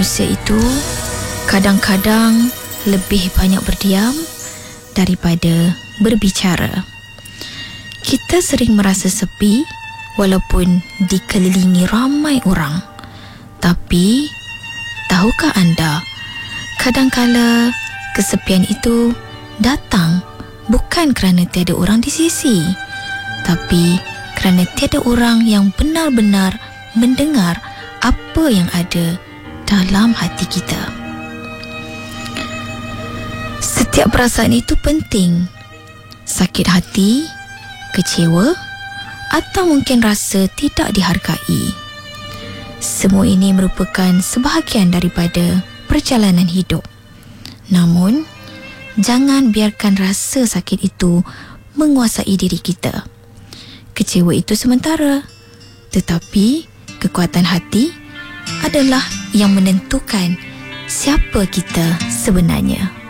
Manusia itu kadang-kadang lebih banyak berdiam daripada berbicara. Kita sering merasa sepi walaupun dikelilingi ramai orang. Tapi, tahukah anda, kadangkala kesepian itu datang bukan kerana tiada orang di sisi, tapi kerana tiada orang yang benar-benar mendengar apa yang ada dalam hati kita. Setiap perasaan itu penting. Sakit hati, kecewa, atau mungkin rasa tidak dihargai. Semua ini merupakan sebahagian daripada perjalanan hidup. Namun, jangan biarkan rasa sakit itu menguasai diri kita. Kecewa itu sementara, tetapi kekuatan hati adalah yang menentukan siapa kita sebenarnya.